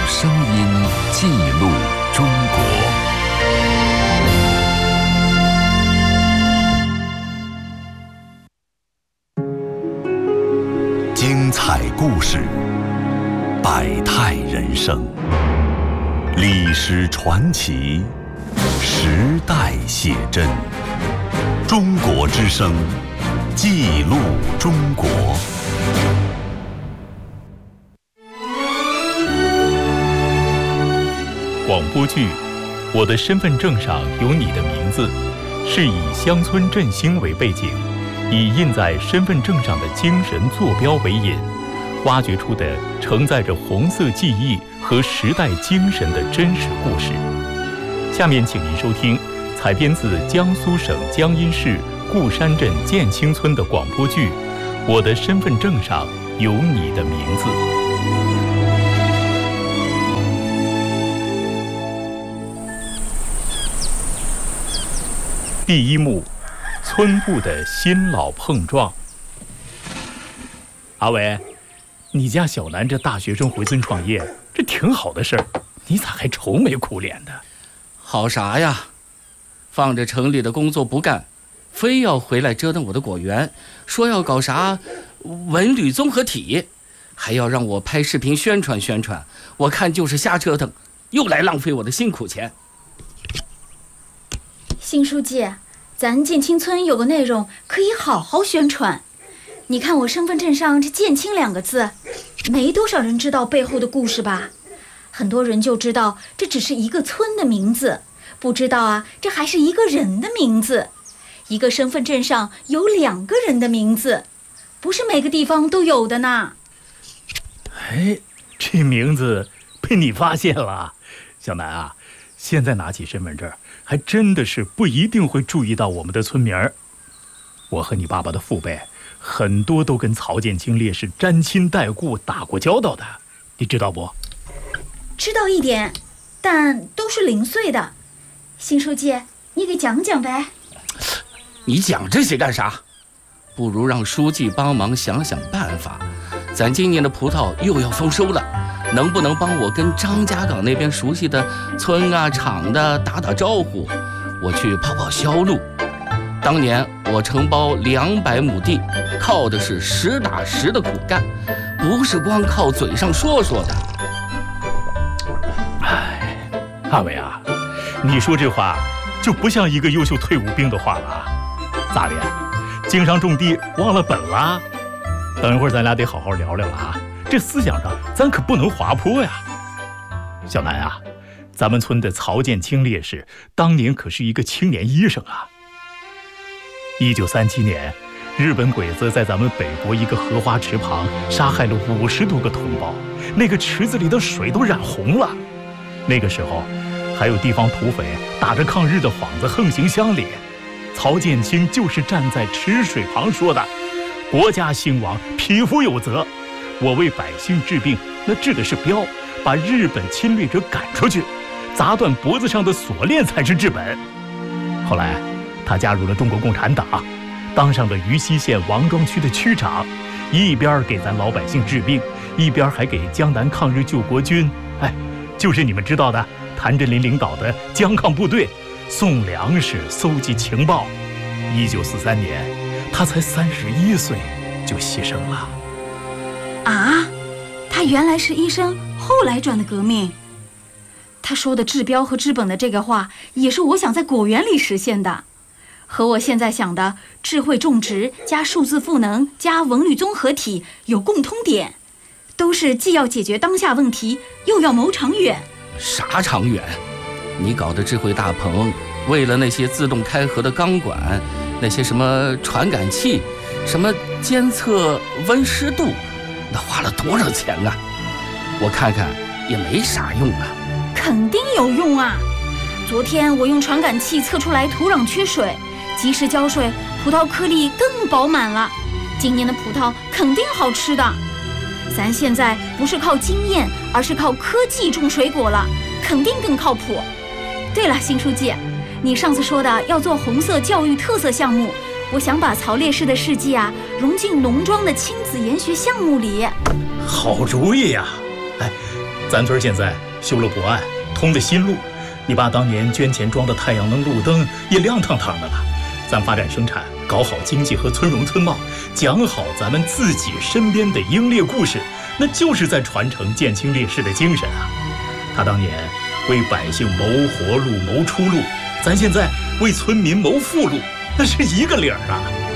声音记录中国。精彩故事，百态人生，历史传奇，时代写真。中国之声，记录中国。 广播剧《我的身份证上有你的名字》是以乡村振兴为背景，以印在身份证上的精神坐标为引，挖掘出的承载着红色记忆和时代精神的真实故事。下面请您收听采编自江苏省江阴市固山镇建清村的广播剧《我的身份证上有你的名字》。第一幕，村部的新老碰撞。阿伟，你家小南这大学生回村创业，这挺好的事儿，你咋还愁眉苦脸的？ 好啥呀？放着城里的工作不干，非要回来折腾我的果园，说要搞啥文旅综合体，还要让我拍视频宣传宣传，我看就是瞎折腾，又来浪费我的辛苦钱。 新书记，咱建清村有个内容可以好好宣传。你看我身份证上这建清2个字，没多少人知道背后的故事吧？很多人就知道这只是一个村的名字，不知道啊，这还是一个人的名字。一个身份证上有2个人的名字，不是每个地方都有的呢。 哎，这名字被你发现了。小南啊，现在拿起身份证还真的是不一定会注意到我们的村名儿。我和你爸爸的父辈很多都跟曹建清烈士沾亲带故打过交道的，你知道不？ 知道一点，但都是零碎的。新书记，你给讲讲呗。 你讲这些干啥？不如让书记帮忙想想办法。咱今年的葡萄又要丰收了，能不能帮我跟张家港那边熟悉的村啊厂的打打招呼，我去跑跑销路。当年我承包200亩地，靠的是实打实的苦干，不是光靠嘴上说说的。 哎，阿伟啊，你说这话就不像一个优秀退伍兵的话了啊。咋的呀？经商种地忘了本了？等一会儿咱俩得好好聊聊了啊，这思想上咱可不能滑坡呀。小南啊，咱们村的曹建清烈士当年可是一个青年医生啊。1937年，日本鬼子在咱们北国一个荷花池旁杀害了50多个同胞，那个池子里的水都染红了。那个时候还有地方土匪打着抗日的幌子横行乡里，曹建清就是站在池水旁说的：国家兴亡，匹夫有责。我为百姓治病，那治的是标，把日本侵略者赶出去，砸断脖子上的锁链才是治本。后来他加入了中国共产党，当上了渝西县王庄区的区长，一边给咱老百姓治病，一边还给江南抗日救国军，就是你们知道的谭震林领导的江抗部队送粮食、搜集情报。1943年，他才31岁就牺牲了。 啊，他原来是医生，后来转的革命。他说的治标和治本的这个话，也是我想在果园里实现的，和我现在想的智慧种植加数字赋能加文旅综合体有共通点，都是既要解决当下问题，又要谋长远。 啥长远？你搞的智慧大棚，为了那些自动开合的钢管，那些什么传感器，什么监测温湿度，那花了多少钱啊？我看看也没啥用啊。 肯定有用啊！昨天我用传感器测出来土壤缺水，及时浇水，葡萄颗粒更饱满了。今年的葡萄肯定好吃的。咱现在不是靠经验，而是靠科技种水果了，肯定更靠谱。对了，新书记，你上次说的要做红色教育特色项目，我想把曹烈士的事迹啊融进农庄的亲子研学项目里。 好主意呀！ 咱村现在修了驳岸，通了新路，你爸当年捐钱装的太阳能路灯也亮堂堂的了。咱发展生产，搞好经济和村容村貌，讲好咱们自己身边的英烈故事，那就是在传承建清烈士的精神啊。他当年为百姓谋活路、谋出路，咱现在为村民谋富路，那是一个理儿啊。